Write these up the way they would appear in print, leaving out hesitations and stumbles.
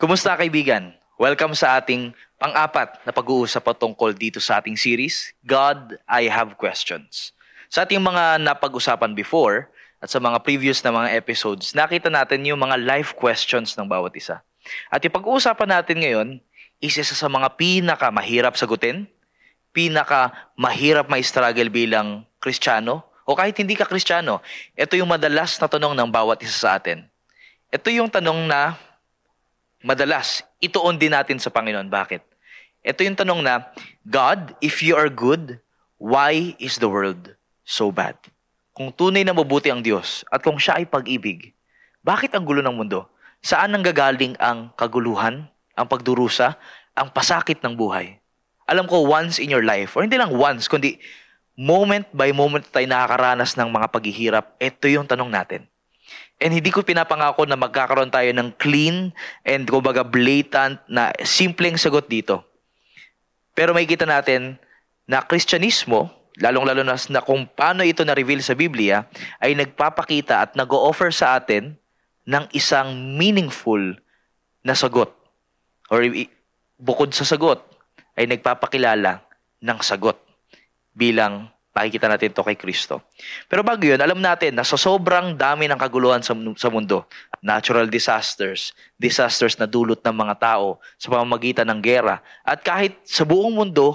Kumusta kaibigan? Welcome sa ating pang-apat na pag-uusap patungkol dito sa ating series, God, I Have Questions. Sa ating mga napag-usapan before at sa mga previous na mga episodes, nakita natin yung mga life questions ng bawat isa. At yung pag-uusapan natin ngayon, isa sa mga pinaka-mahirap sagutin, pinaka-mahirap ma-struggle bilang Kristiyano, o kahit hindi ka Kristiyano, ito yung madalas na tanong ng bawat isa sa atin. Ito yung tanong na madalas ituon din natin sa Panginoon. Bakit? Ito yung tanong na, God, if you are good, why is the world so bad? Kung tunay na mabuti ang Diyos at kung siya ay pag-ibig, bakit ang gulo ng mundo? Saan nanggagaling ang kaguluhan, ang pagdurusa, ang pasakit ng buhay? Alam ko, once in your life, or hindi lang once, kundi moment by moment tayo nakakaranas ng mga paghihirap, ito yung tanong natin. And hindi ko pinapangako na magkakaroon tayo ng clean and kumbaga blatant na simpleng sagot dito. Pero makikita natin na Kristyanismo, lalong-lalo na kung paano ito na-reveal sa Biblia, ay nagpapakita at nag-o-offer sa atin ng isang meaningful na sagot. Or bukod sa sagot, ay nagpapakilala ng sagot bilang pakikita natin ito kay Kristo. Pero bago yun, alam natin na sa sobrang dami ng kaguluhan sa mundo, natural disasters, disasters na dulot ng mga tao sa pamamagitan ng gera, at kahit sa buong mundo,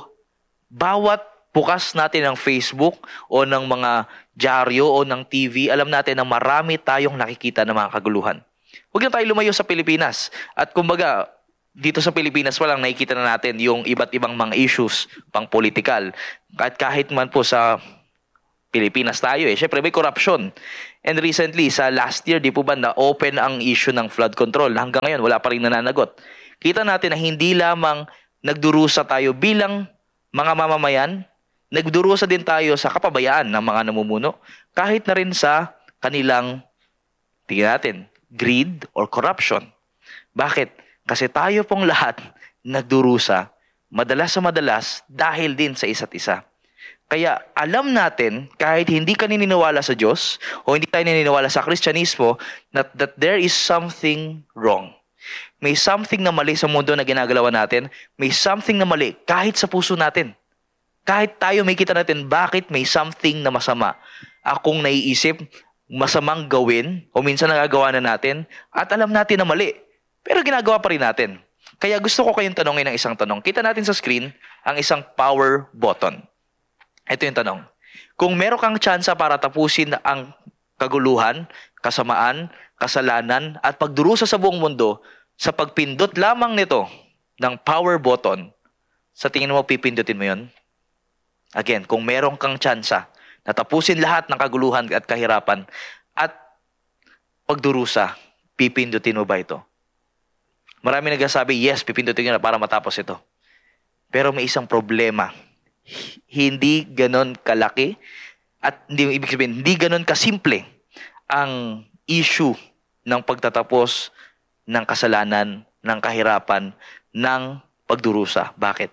bawat bukas natin ng Facebook o ng mga dyaryo o ng TV, alam natin na marami tayong nakikita ng mga kaguluhan. Huwag na tayo lumayo sa Pilipinas. At kumbaga, dito sa Pilipinas walang nakikita na natin yung iba't ibang mga issues pang political. At kahit man po sa Pilipinas tayo, syempre may corruption. And recently, sa last year, di po ba na-open ang issue ng flood control? Hanggang ngayon, wala pa rin nananagot. Kita natin na hindi lamang nagdurusa tayo bilang mga mamamayan, nagdurusa din tayo sa kapabayaan ng mga namumuno, kahit na rin sa kanilang, tingnan natin, greed or corruption. Bakit? Kasi tayo pong lahat nagdurusa, madalas sa madalas, dahil din sa isa't isa. Kaya alam natin, kahit hindi ka naniniwala sa Diyos, o hindi tayo naniniwala sa Kristyanismo, that there is something wrong. May something na mali sa mundo na ginagalawan natin, may something na mali kahit sa puso natin. Kahit tayo may kita natin, bakit may something na masama akong naiisip, masamang gawin, o minsan nagagawa na natin, at alam natin na mali. Pero ginagawa pa rin natin. Kaya gusto ko kayong tanongin ng isang tanong. Kita natin sa screen ang isang power button. Ito yung tanong. Kung meron kang tsansa para tapusin ang kaguluhan, kasamaan, kasalanan, at pagdurusa sa buong mundo, sa pagpindot lamang nito ng power button, sa tingin mo pipindutin mo yun? Again, kung meron kang tsansa na tapusin lahat ng kaguluhan at kahirapan at pagdurusa, pipindutin mo ba ito? Marami nagsasabi, yes, pipindutin na para matapos ito. Pero may isang problema. Hindi ganon kalaki at ibig sabihin, hindi ganon kasimple ang issue ng pagtatapos ng kasalanan, ng kahirapan, ng pagdurusa. Bakit?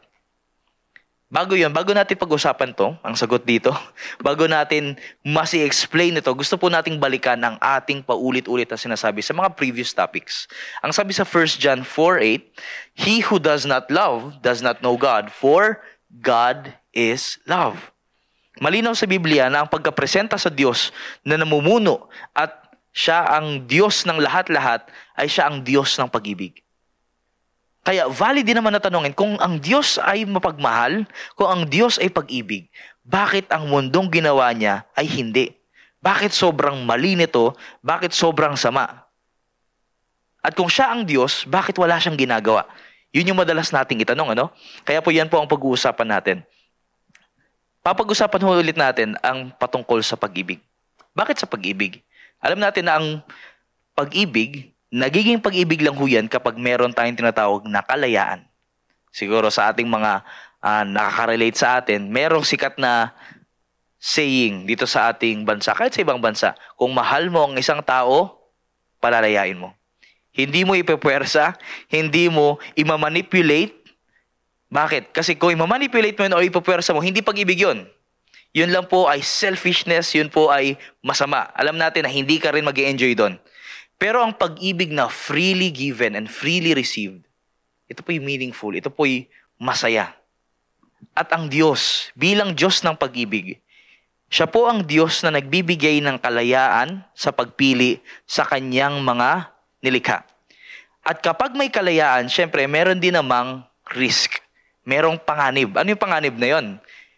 Bago natin pag-usapan to, ang sagot dito, bago natin mas i-explain ito, gusto po nating balikan ang ating paulit-ulit na sinasabi sa mga previous topics. Ang sabi sa 1 John 4:8, He who does not love does not know God, for God is love. Malinaw sa Biblia na ang pagkapresenta sa Diyos na namumuno at siya ang Diyos ng lahat-lahat ay siya ang Diyos ng pag-ibig. Kaya valid din naman na tanongin, kung ang Diyos ay mapagmahal, kung ang Diyos ay pag-ibig, bakit ang mundong ginawa niya ay hindi? Bakit sobrang mali nito? Bakit sobrang sama? At kung siya ang Diyos, bakit wala siyang ginagawa? Yun yung madalas nating itanong, ano? Kaya po yan po ang pag-uusapan natin. Papag-usapan ulit natin ang patungkol sa pag-ibig. Bakit sa pag-ibig? Alam natin na ang pag-ibig, nagiging pag-ibig lang ho yan kapag meron tayong tinatawag na kalayaan. Siguro sa ating mga nakaka-relate sa atin, merong sikat na saying dito sa ating bansa, kahit sa ibang bansa, kung mahal mo ang isang tao, palalayain mo. Hindi mo ipepuwersa, hindi mo imamanipulate. Bakit? Kasi kung imamanipulate mo yun o ipepuwersa mo, hindi pag-ibig yun. Yun lang po ay selfishness, yun po ay masama. Alam natin na hindi ka rin mag-i-enjoy doon. Pero ang pag-ibig na freely given and freely received, ito po'y meaningful, ito po'y masaya. At ang Diyos, bilang Diyos ng pag-ibig, siya po ang Diyos na nagbibigay ng kalayaan sa pagpili sa kanyang mga nilikha. At kapag may kalayaan, syempre, meron din namang risk. Merong panganib. Ano yung panganib na yon?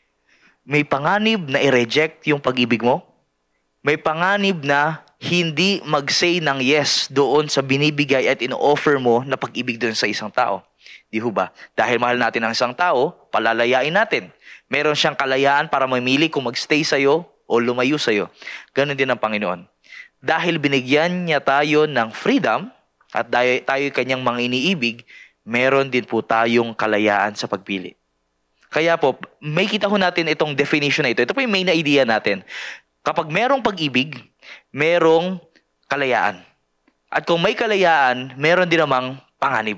May panganib na i-reject yung pag-ibig mo. May panganib na hindi mag-say ng yes doon sa binibigay at ino-offer mo na pag-ibig doon sa isang tao. Di ho ba? Dahil mahal natin ang isang tao, palalayain natin. Meron siyang kalayaan para mamili kung mag-stay sa'yo o lumayo sa'yo. Ganon din ang Panginoon. Dahil binigyan niya tayo ng freedom at tayo kanyang mga iniibig, meron din po tayong kalayaan sa pagpili. Kaya po, may kita ho natin itong definition na ito. Ito po yung main idea natin. Kapag merong pag-ibig, merong kalayaan. At kung may kalayaan, meron din namang panganib.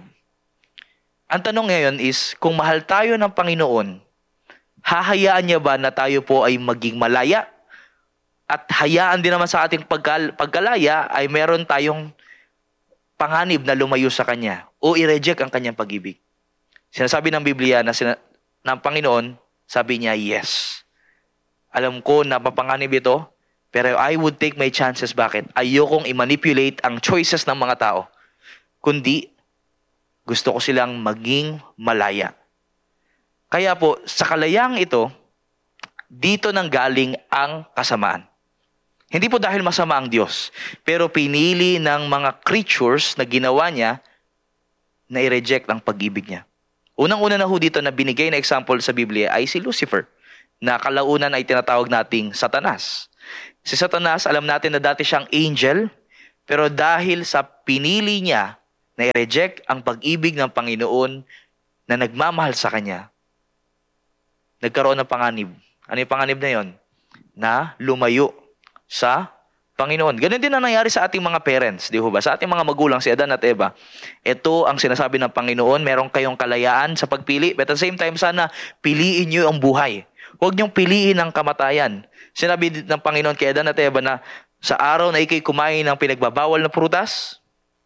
Ang tanong ngayon is, kung mahal tayo ng Panginoon, hahayaan niya ba na tayo po ay maging malaya? At hayaan din naman sa ating pagkalaya ay meron tayong panganib na lumayo sa Kanya o i-reject ang Kanyang pag-ibig. Sinasabi ng Biblia na ng Panginoon, sabi niya, yes. Alam ko na mapanganib ito, pero I would take my chances. Bakit? Ayokong i-manipulate ang choices ng mga tao. Kundi, gusto ko silang maging malaya. Kaya po, sa kalayaang ito, dito nang galing ang kasamaan. Hindi po dahil masama ang Diyos, pero pinili ng mga creatures na ginawa niya na i-reject ang pag-ibig niya. Unang-una na ho dito na binigay na example sa Biblia ay si Lucifer, na kalaunan ay tinatawag nating Satanas. Si Satanas, alam natin na dati siyang angel, pero dahil sa pinili niya na i-reject ang pag-ibig ng Panginoon na nagmamahal sa kanya, nagkaroon ng panganib. Ano yung panganib na yon? Na lumayo sa Panginoon. Ganun din ang nangyari sa ating mga parents, di ba? Sa ating mga magulang, si Adan at Eva. Ito ang sinasabi ng Panginoon, meron kayong kalayaan sa pagpili, but at the same time, sana piliin nyo ang buhay. Huwag niyong piliin ang kamatayan. Sinabi ng Panginoon kay Adan at Eva na sa araw na ikay kumain ng pinagbabawal na prutas,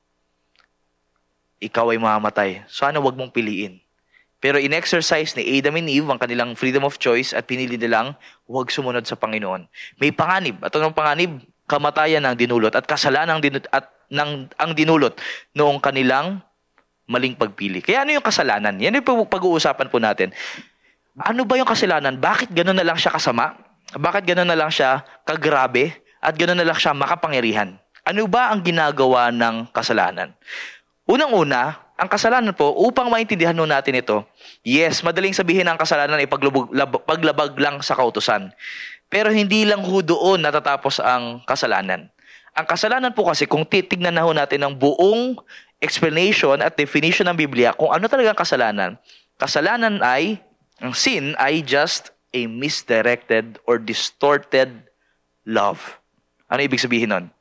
ikaw ay mamamatay. Sana huwag mong piliin. Pero in-exercise ni Adam and Eve ang kanilang freedom of choice at pinili nilang huwag sumunod sa Panginoon. May panganib. At anong panganib? Kamatayan ang dinulot at kasalanan ang dinulot noong kanilang maling pagpili. Kaya ano yung kasalanan? Yan yung pag-uusapan po natin. Ano ba yung kasalanan? Bakit gano'n na lang siya kasama? Bakit gano'n na lang siya kagrabe? At gano'n na lang siya makapangyarihan? Ano ba ang ginagawa ng kasalanan? Unang-una, ang kasalanan po, upang maintindihan natin ito, yes, madaling sabihin ang kasalanan ay paglabag lang sa kautusan. Pero hindi lang ho doon natatapos ang kasalanan. Ang kasalanan po kasi, kung titignan na ho natin ang buong explanation at definition ng Biblia, kung ano talaga ang kasalanan ay, ang sin ay just a misdirected or distorted love. Ano ibig sabihin nun?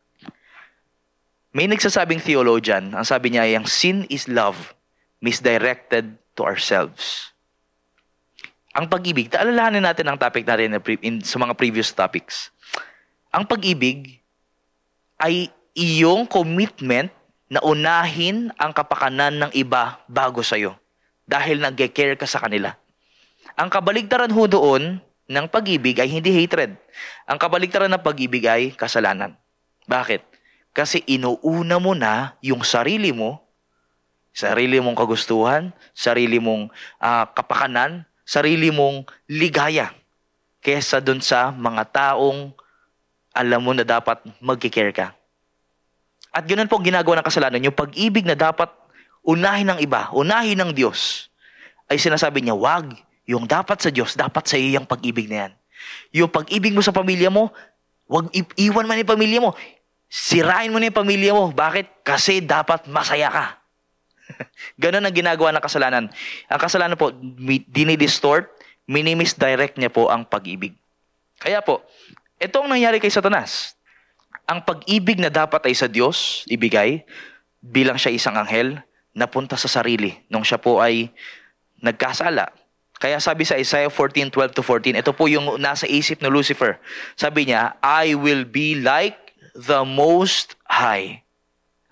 May nagsasabing theologian, ang sabi niya ay ang sin is love misdirected to ourselves. Ang pag-ibig, taalalahanin natin ang topic natin sa mga previous topics. Ang pag-ibig ay iyong commitment na unahin ang kapakanan ng iba bago sa'yo dahil nag-care ka sa kanila. Ang kabaligtaran ho doon ng pag-ibig ay hindi hatred. Ang kabaligtaran ng pag-ibig ay kasalanan. Bakit? Kasi inuuna mo na yung sarili mong kagustuhan, sarili mong kapakanan, sarili mong ligaya, kesa dun sa mga taong alam mo na dapat mag-care ka. At ganoon po ginagawa ng kasalanan, yung pag-ibig na dapat unahin ng iba, unahin ng Diyos, ay sinasabi niya, wag, yung dapat sa Diyos, dapat sa iyo yung pag-ibig na yan. Yung pag-ibig mo sa pamilya mo, wag iwan man yung pamilya mo, sirain mo na yung pamilya mo. Bakit? Kasi dapat masaya ka. Ganon ang ginagawa ng kasalanan. Ang kasalanan po, dinidistort, minimisdirect niya po ang pag-ibig. Kaya po, ito ang nangyari kay Satanas. Ang pag-ibig na dapat ay sa Diyos, ibigay, bilang siya isang anghel, napunta sa sarili nung siya po ay nagkasala. Kaya sabi sa Isaiah 14:12-14, ito po yung nasa isip ni Lucifer. Sabi niya, I will be like the Most High.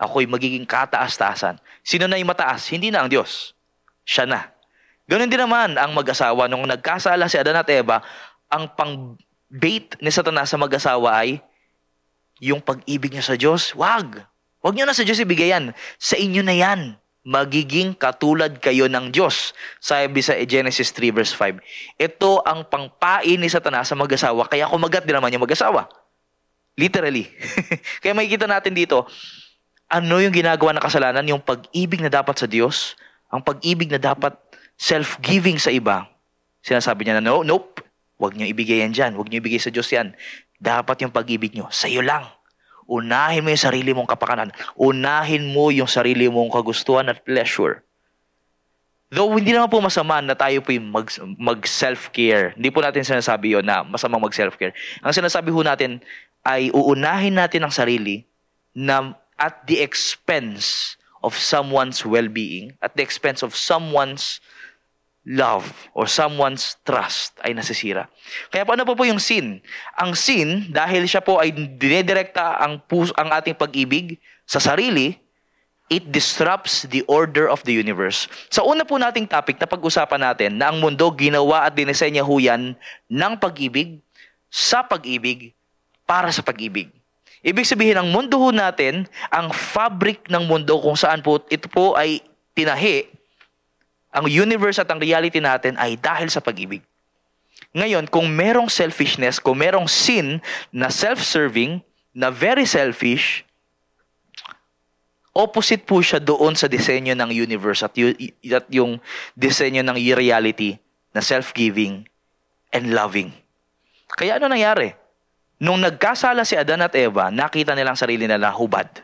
Ako'y magiging kataas-taasan. Sino na yung mataas? Hindi na ang Diyos. Siya na. Ganon din naman ang mag-asawa. Nung nagkasala si Adan at Eva, ang pang-bait ni Satanas sa mag-asawa ay yung pag-ibig niya sa Diyos. Wag niyo na sa Diyos ibigayan. Sa inyo na yan. Magiging katulad kayo ng Diyos. Sabi sa Genesis 3 verse 5. Ito ang pangpain ni Satanas sa mag-asawa, kaya kumagat din naman yung mag-asawa. Literally. Kaya makikita natin dito, ano yung ginagawa ng kasalanan? Yung pag-ibig na dapat sa Diyos, ang pag-ibig na dapat self-giving sa iba. Sinasabi niya na, nope, huwag niyo ibigay yan dyan, huwag niyo ibigay sa Diyos yan. Dapat yung pag-ibig niyo, sa iyo lang. Unahin mo yung sarili mong kapakanan. Unahin mo yung sarili mong kagustuhan at pleasure. Though hindi naman po masama na tayo po yung mag-self-care. Hindi po natin sinasabi yun na masamang mag-self-care. Ang sinasabi po natin ay uunahin natin ang sarili na at the expense of someone's well-being, at the expense of someone's love or someone's trust ay nasisira. Kaya paano po yung sin? Ang sin, dahil siya po ay dinidirekta ang ating pag-ibig sa sarili, it disrupts the order of the universe. Sa una po nating topic na pag-usapan natin na ang mundo ginawa at dinesenya huyan ng pag-ibig, sa pag-ibig, para sa pag-ibig. Ibig sabihin, ang mundo ho natin, ang fabric ng mundo kung saan po ito po ay tinahi, ang universe at ang reality natin ay dahil sa pag-ibig. Ngayon, kung merong selfishness, kung merong sin na self-serving, na very selfish, opposite po siya doon sa disenyo ng universe at yung disenyo ng reality na self-giving and loving. Kaya ano nangyari? Nung nagkasala si Adan at Eva, nakita nilang sarili nila hubad.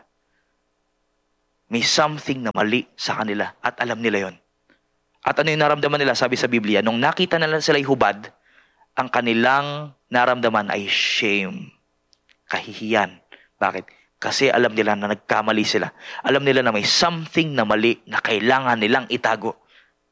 May something na mali sa kanila at alam nila yon. At ano yung naramdaman nila? Sabi sa Biblia, nung nakita nila sila'y hubad, ang kanilang naramdaman ay shame. Kahihiyan. Bakit? Kasi alam nila na nagkamali sila. Alam nila na may something na mali na kailangan nilang itago.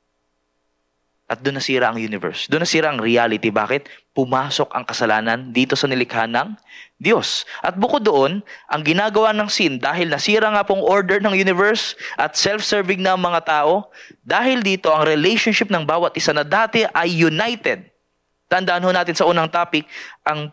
At doon nasira ang universe. Doon nasira ang reality. Bakit? Pumasok ang kasalanan dito sa nilikha ng Diyos. At bukod doon, ang ginagawa ng sin, dahil nasira nga pong order ng universe at self-serving na mga tao, dahil dito ang relationship ng bawat isa na dati ay united. Tandaan ho natin sa unang topic, ang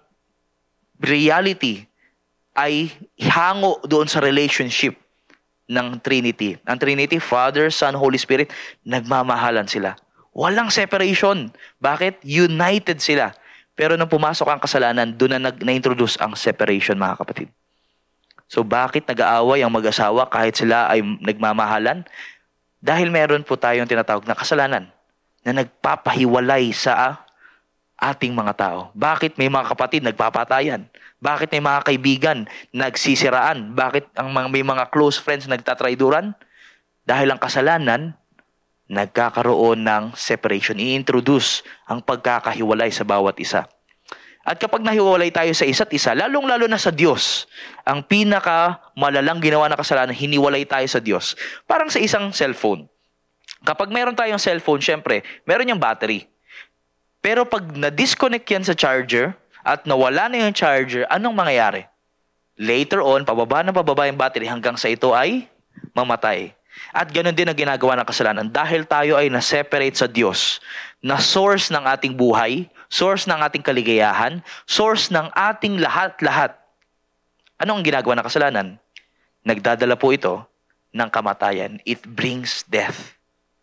reality ay hango doon sa relationship ng Trinity. Ang Trinity, Father, Son, Holy Spirit, nagmamahalan sila. Walang separation. Bakit? United sila. Pero nung pumasok ang kasalanan, doon na-introduce ang separation, mga kapatid. So bakit nag-aaway ang mag-asawa kahit sila ay nagmamahalan? Dahil meron po tayong tinatawag na kasalanan na nagpapahiwalay sa ating mga tao. Bakit may mga kapatid nagpapatayan? Bakit may mga kaibigan nagsisiraan? Bakit may mga close friends nagtatraiduran? Dahil ang kasalanan, nagkakaroon ng separation. I-introduce ang pagkakahiwalay sa bawat isa. At kapag nahiwalay tayo sa isa't isa, lalong-lalo na sa Diyos, ang pinakamalalang ginawa na kasalanan, hiniwalay tayo sa Diyos. Parang sa isang cellphone. Kapag meron tayong cellphone, syempre, meron yung battery. Pero pag na-disconnect yan sa charger at nawala na yung charger, anong mangyayari? Later on, pababa yung battery hanggang sa ito ay mamatay. At ganoon din ang ginagawa ng kasalanan dahil tayo ay na-separate sa Diyos, na source ng ating buhay, source ng ating kaligayahan, source ng ating lahat-lahat. Ano ang ginagawa ng kasalanan? Nagdadala po ito ng kamatayan. It brings death.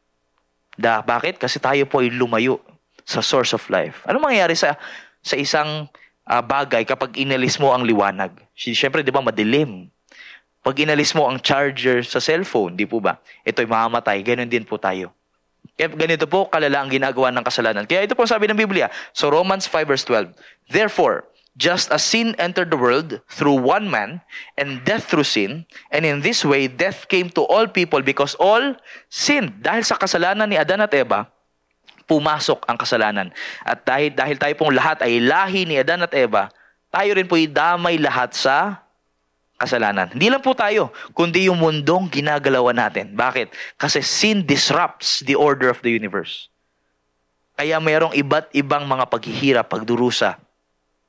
Bakit? Kasi tayo po ay lumayo sa source of life. Ano mangyayari sa isang bagay kapag inalis mo ang liwanag? Siyempre, di ba, madilim. Pag inalis mo ang charger sa cellphone, di po ba? Ito'y mamamatay. Ganon din po tayo. Kaya ganito po kalala ang ginagawa ng kasalanan. Kaya ito po sabi ng Biblia. So Romans 5 verse 12. Therefore, just as sin entered the world through one man, and death through sin, and in this way, death came to all people because all sinned. Dahil sa kasalanan ni Adan at Eva, pumasok ang kasalanan. At dahil tayo pong lahat ay lahi ni Adan at Eva, tayo rin po idamay lahat sa kasalanan. Hindi lang po tayo, kundi yung mundong ginagalawan natin. Bakit? Kasi sin disrupts the order of the universe. Kaya mayroong iba't ibang mga paghihirap, pagdurusa.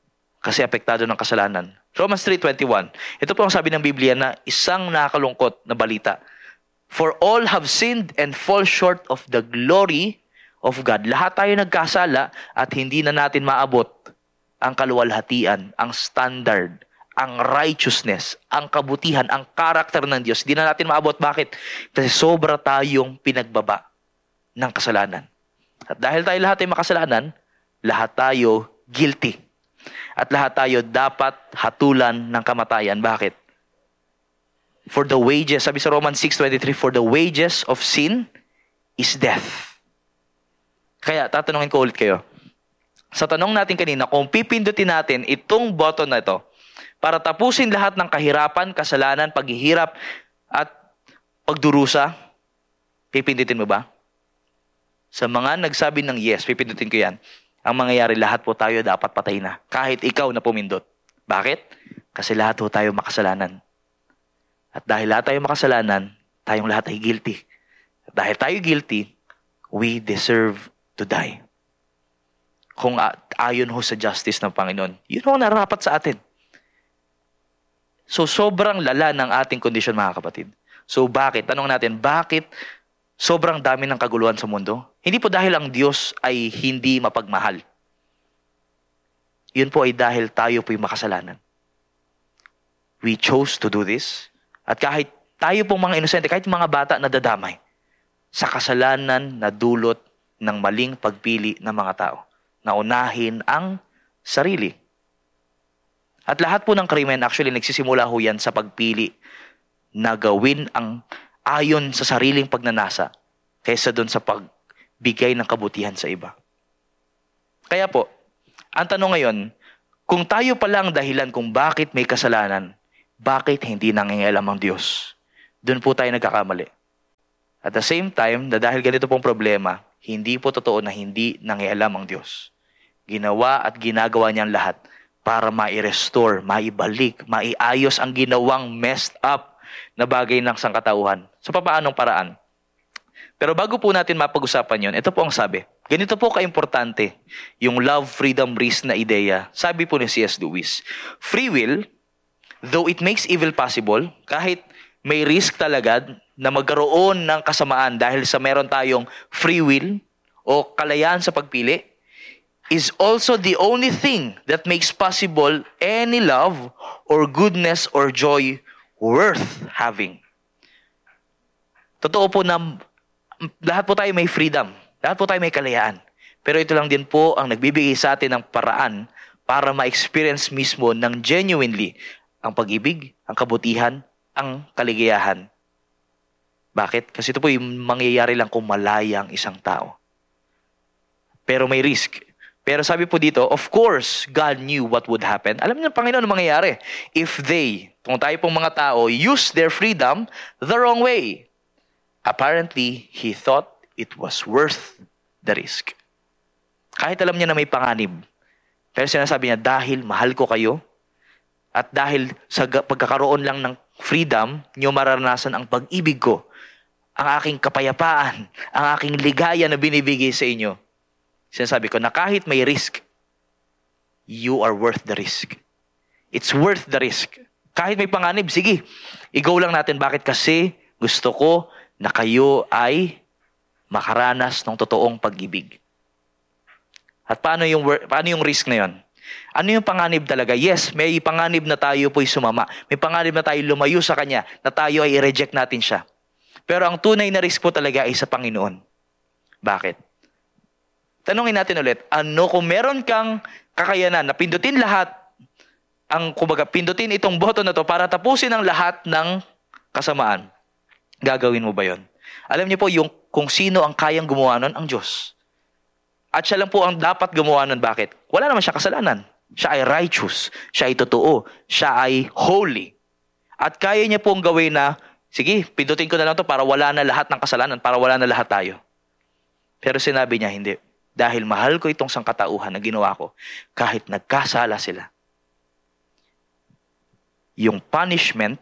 kasi apektado ng kasalanan. Romans 3:21. Ito po ang sabi ng Biblia na isang nakakalungkot na balita. For all have sinned and fall short of the glory of God. Lahat tayo nagkasala at hindi na natin maabot ang kaluwalhatian, ang standard, ang righteousness, ang kabutihan, ang karakter ng Diyos. Hindi na natin maabot. Bakit? Kasi sobra tayong pinagbaba ng kasalanan. At dahil tayo lahat ay makasalanan, lahat tayo guilty. At lahat tayo dapat hatulan ng kamatayan. Bakit? For the wages, sabi sa Romans 6:23, for the wages of sin is death. Kaya, tatanungin ko ulit kayo. Sa tanong natin kanina, kung pipindutin natin itong button na ito, para tapusin lahat ng kahirapan, kasalanan, paghihirap, at pagdurusa, pipindutin mo ba? Sa mga nagsabi ng yes, pipindutin ko yan. Ang mangyayari, lahat po tayo dapat patay na. Kahit ikaw na pumindot. Bakit? Kasi lahat po tayo makasalanan. At dahil lahat tayo makasalanan, tayong lahat ay guilty. At dahil tayo guilty, we deserve to die. Kung ayon ho sa justice ng Panginoon, yun ho nararapat sa atin. So, sobrang lala ng ating kondisyon, mga kapatid. So, bakit? Tanong natin, bakit sobrang dami ng kaguluhan sa mundo? Hindi po dahil ang Diyos ay hindi mapagmahal. Yun po ay dahil tayo po'y makasalanan. We chose to do this. At kahit tayo pong mga inosente, kahit mga bata na dadamay, sa kasalanan na dulot ng maling pagpili ng mga tao. Naunahin ang sarili. At lahat po ng krimen, actually, nagsisimula ho yan sa pagpili na gawin ang ayon sa sariling pagnanasa kaysa doon sa pagbigay ng kabutihan sa iba. Kaya po, ang tanong ngayon, kung tayo pala ang dahilan kung bakit may kasalanan, bakit hindi nangingialam ang Diyos? Doon po tayo nagkakamali. At the same time, dahil ganito pong problema, hindi po totoo na hindi nangialam ang Diyos. Ginawa at ginagawa niyang lahat para mai-restore, maibalik, maiayos ang ginawang messed up na bagay ng sangkatauhan. So, paanong paraan? Pero bago po natin mapag-usapan yon, ito po ang sabi. Ganito po kaimportante yung love, freedom, risk na ideya. Sabi po ni C.S. Lewis, free will, though it makes evil possible, kahit may risk talaga na magkaroon ng kasamaan dahil sa meron tayong free will o kalayaan sa pagpili, is also the only thing that makes possible any love or goodness or joy worth having. Totoo po na lahat po tayo may freedom. Lahat po tayo may kalayaan. Pero ito lang din po ang nagbibigay sa atin ng paraan para ma-experience mismo ng genuinely ang pag-ibig, ang kabutihan, ang kaligayahan. Bakit? Kasi ito po yung mangyayari lang kung malaya ang isang tao. Pero may risk. Pero sabi po dito, of course, God knew what would happen. Alam niyo ng Panginoon ang mangyayari. If they, kung tayo pong mga tao, use their freedom the wrong way. Apparently, He thought it was worth the risk. Kahit alam niya na may panganib. Pero sinasabi niya, dahil mahal ko kayo, at dahil sa pagkakaroon lang ng freedom, niyo mararanasan ang pag-ibig ko, ang aking kapayapaan, ang aking ligaya na binibigay sa inyo. Sinasabi ko na kahit may risk, you are worth the risk. It's worth the risk. Kahit may panganib, sige, i-go lang natin. Bakit? Kasi gusto ko na kayo ay makaranas ng totoong pag-ibig. At paano yung risk na yun? Ano yung panganib talaga? Yes, may panganib na tayo po'y sumama. May panganib na tayo lumayo sa Kanya, na tayo ay i-reject natin siya. Pero ang tunay na risk po talaga ay sa Panginoon. Bakit? Tanungin natin ulit, kung meron kang kakayanan na pindutin lahat, pindutin itong button na to para tapusin ang lahat ng kasamaan, gagawin mo ba yon? Alam niyo po, kung sino ang kayang gumawa nun, ang Diyos. At siya lang po ang dapat gumawa nun. Bakit? Wala naman siya kasalanan. Siya ay righteous. Siya ay totoo. Siya ay holy. At kaya niya pong gawin na, sige, pindutin ko na lang to para wala na lahat ng kasalanan, para wala na lahat tayo. Pero sinabi niya, hindi. Dahil mahal ko itong sangkatauhan na ginawa ko, kahit nagkasala sila. Yung punishment,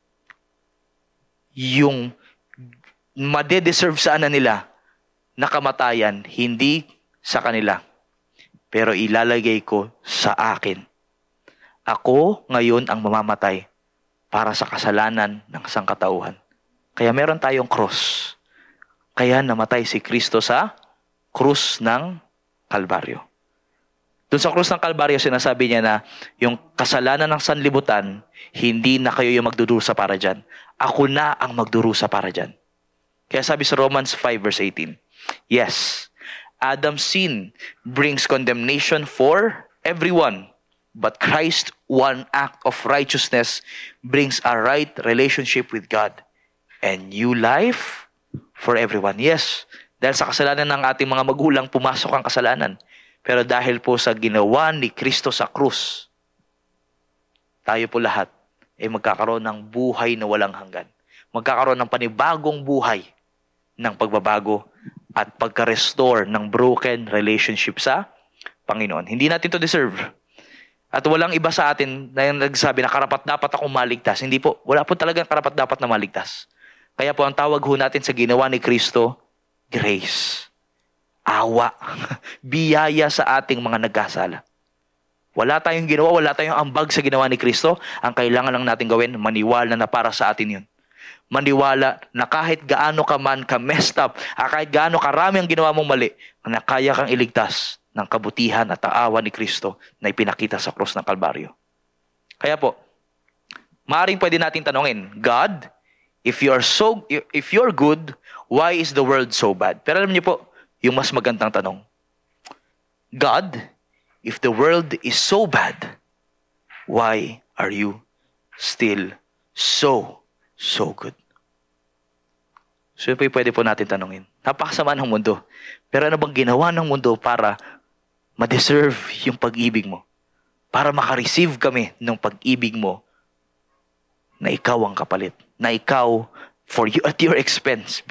yung madedeserve sana nila na kamatayan, hindi sa kanila. Pero ilalagay ko sa akin. Ako ngayon ang mamamatay para sa kasalanan ng sangkatauhan. Kaya meron tayong cross. Kaya namatay si Kristo sa krus ng Kalbaryo. Doon sa krus ng Kalbaryo, sinasabi niya na yung kasalanan ng sanlibutan, hindi na kayo yung magdudusa para dyan. Ako na ang magdurusa para dyan. Kaya sabi sa Romans 5 verse 18, yes, Adam's sin brings condemnation for everyone, but Christ's one act of righteousness brings a right relationship with God and new life for everyone. Yes, dahil sa kasalanan ng ating mga magulang, pumasok ang kasalanan. Pero dahil po sa ginawa ni Kristo sa krus, tayo po lahat ay magkakaroon ng buhay na walang hanggan. Magkakaroon ng panibagong buhay ng pagbabago at pagka-restore ng broken relationship sa Panginoon. Hindi natin to deserve. At walang iba sa atin na yung nagsabi na karapat-dapat akong maligtas. Hindi po. Wala po talagang karapat-dapat na maligtas. Kaya po ang tawag ho natin sa ginawa ni Kristo, grace. Awa. Biyaya sa ating mga nagkasala. Wala tayong ginawa, wala tayong ambag sa ginawa ni Kristo. Ang kailangan lang natin gawin, maniwala na para sa atin yun. Maniwala na kahit gaano ka man ka messed up, kahit gaano karami ang ginawa mong mali, na kaya kang iligtas ng kabutihan at awa ni Kristo na ipinakita sa krus ng Kalbaryo. Kaya po, maaaring pwede natin tanongin, God, if you're good, why is the world so bad? Pero alam niyo po, yung mas magandang tanong, God, if the world is so bad, why are you still so good? So yun po yung pwede po natin tanongin. Napakasama ng mundo. Pero ano bang ginawa ng mundo para ma-deserve yung pag-ibig mo? Para maka-receive kami ng pag-ibig mo na ikaw ang kapalit. Na ikaw, for you, at your expense,